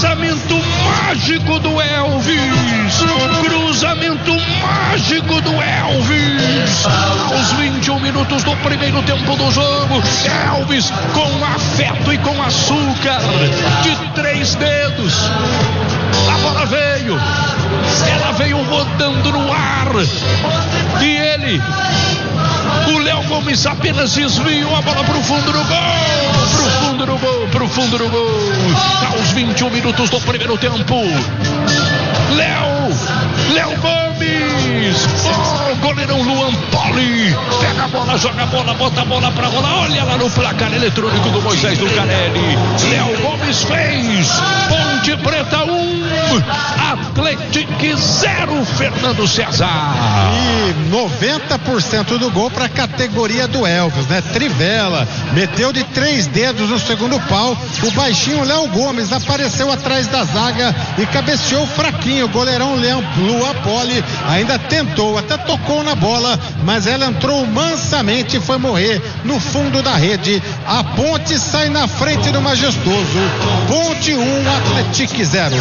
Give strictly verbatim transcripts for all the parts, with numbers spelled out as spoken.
Lançamento mágico do Elvis. Cruzamento mágico do Elvis. Aos vinte e um minutos do primeiro tempo do jogo, Elvis com afeto e com açúcar, de três dedos. A bola veio. Ela veio rodando no ar. E ele, o Léo Gomes, apenas desviou a bola pro fundo do gol. Pro fundo do gol, pro fundo do gol. Aos vinte e um minutos do primeiro tempo, Léo, Léo Gomes, oh, goleirão Luan Poli, pega a bola, joga a bola, bota a bola pra rolar, olha lá no placar eletrônico do Moisés Lucarelli. Léo Gomes fez, Ponte Preta um, Atlético zero, Fernando César. E noventa por cento do gol pra categoria do Elvis, né? Trivela, meteu de três dedos no segundo pau, o baixinho Léo Gomes apareceu atrás da zaga e cabeceou fraquinho. O goleirão Leão Lua Poli ainda tentou, até tocou na bola, mas ela entrou mansamente e foi morrer no fundo da rede. A Ponte sai na frente do majestoso. Ponte um, Atlético zero.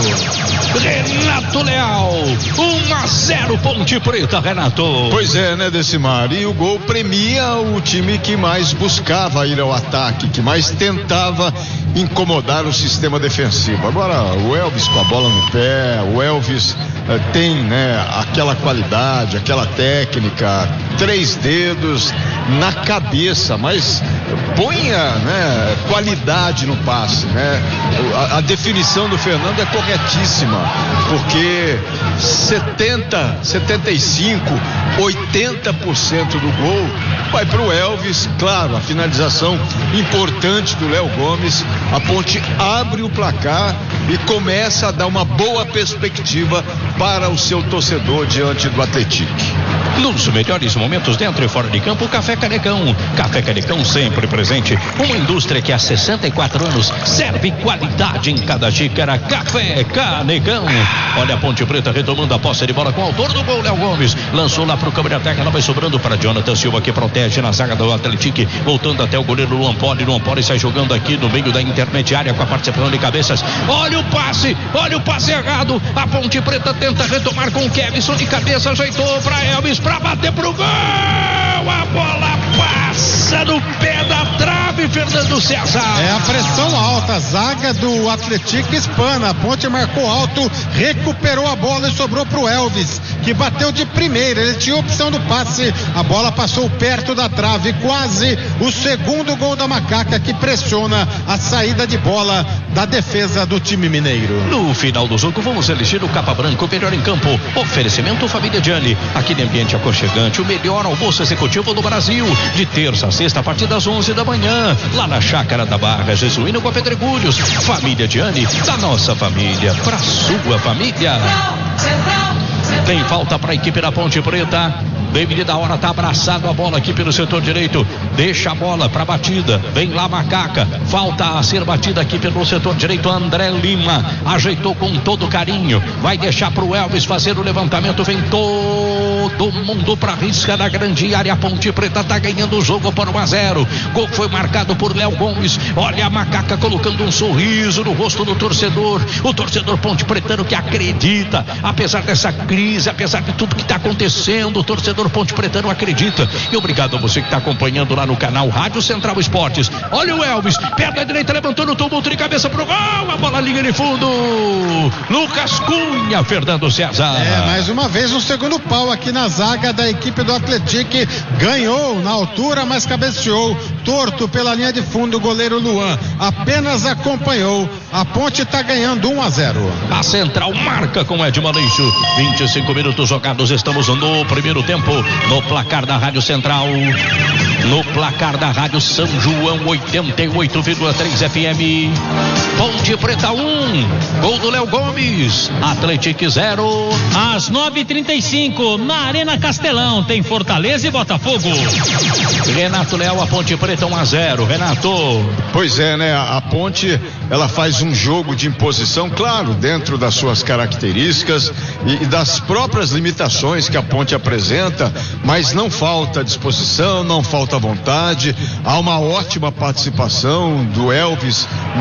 Renato Leal, um a zero Ponte Preta, Renato. Pois é, né, Decimar? E o gol premia o time que mais buscava ir ao ataque, que mais tentava incomodar o sistema defensivo. Agora, o Elvis com a bola no pé, o Elvis eh, tem, né, aquela qualidade, aquela técnica, três dedos na cabeça, mas ponha, né, qualidade no passe, né? A, a definição do Fernando é corretíssima, porque setenta, setenta e cinco, oitenta por cento do gol vai para o Elvis. Claro, a finalização importante do Léo Gomes. A Ponte abre o placar e começa a dar uma boa perspectiva para o seu torcedor diante do Atlético. Nos melhores momentos dentro e fora de campo, Café Canecão. Café Canecão sempre presente. Uma indústria que há sessenta e quatro anos serve qualidade em cada xícara. Café Canecão. Olha a Ponte Preta retomando a posse de bola com o autor do gol, Léo Gomes. Lançou lá pro câmera técnica, ela vai sobrando para Jonathan Silva, que protege na zaga do Atlético. Voltando até o goleiro Luan Poli. Luan Poli sai jogando aqui no meio da intermediária com a participação de cabeças. Olha o passe, olha o passe errado. A Ponte Preta tenta retomar com o Kevson de cabeça, ajeitou para Elvis, para bater pro gol. A bola passa no pé da trave, Fernando César. É a pressão alta, a zaga do Atlético espana. A Ponte marcou alto, recuperou a bola e sobrou pro Elvis, que bateu de primeira. Ele tinha opção do passe, a bola passou perto da trave, quase o segundo gol da Macaca, que pressiona a saída de bola da defesa do time mineiro. No final do jogo, vamos eleger o Capa Branco, melhor em campo. Oferecimento Família Gianni, aquele ambiente aconchegante, o melhor almoço executivo do Brasil, de terça a sexta a partir das onze da manhã, lá na Chácara da Barra, Jesuíno com a Pedregulhos. Família Gianni, da nossa família pra sua família. Tem falta para a equipe da Ponte Preta. David da hora tá abraçado a bola aqui pelo setor direito. Deixa a bola para batida. Vem lá Macaca. Falta a ser batida aqui pelo setor direito. André Lima ajeitou com todo carinho. Vai deixar para o Elvis fazer o levantamento. Vem todo mundo para risca da grande área. A Ponte Preta tá ganhando o jogo por um a zero. Gol foi marcado por Léo Gomes. Olha a Macaca colocando um sorriso no rosto do torcedor. O torcedor Ponte Pretano que acredita, apesar dessa crise, apesar de tudo que está acontecendo, o torcedor Ponte Pretano acredita. E obrigado a você que está acompanhando lá no canal Rádio Central Esportes. Olha o Elvis, perna direita, levantou no tumulto de cabeça pro gol. A bola linha de fundo. Lucas Cunha, Fernando César. É, mais uma vez um segundo pau aqui na zaga da equipe do Atlético. Ganhou na altura, mas cabeceou torto pela linha de fundo. O goleiro Luan apenas acompanhou. A Ponte está ganhando um a zero. A Central marca com Edmar Aleixo. vinte e cinco minutos jogados, estamos no primeiro tempo. No placar da Rádio Central, no placar da Rádio São João, oitenta e oito vírgula três F M. Ponte Preta um, gol do Léo Gomes. Atlético zero. Às nove e trinta e cinco, na Arena Castelão, tem Fortaleza e Botafogo. Renato Leal, a Ponte Preta um a zero. Renato. Pois é, né? A Ponte, ela faz um jogo de imposição, claro, dentro das suas características e, e das próprias limitações que a Ponte apresenta, mas não falta disposição, não falta vontade. Há uma ótima participação do Elvis